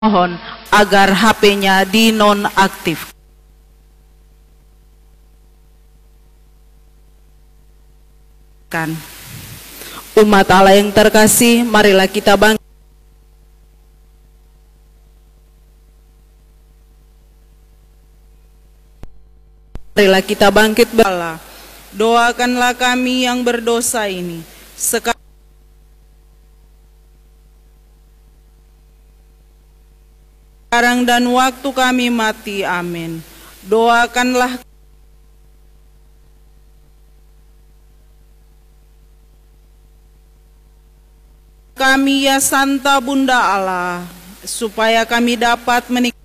Mohon agar HP-nya dinonaktif. Umat Allah yang terkasih, marilah kita bangkit. Marilah kita bangkit berdoa. Doakanlah kami yang berdosa ini sekarang dan waktu kami mati. Amin. Doakanlah kami ya Santa Bunda Allah, supaya kami dapat menikmati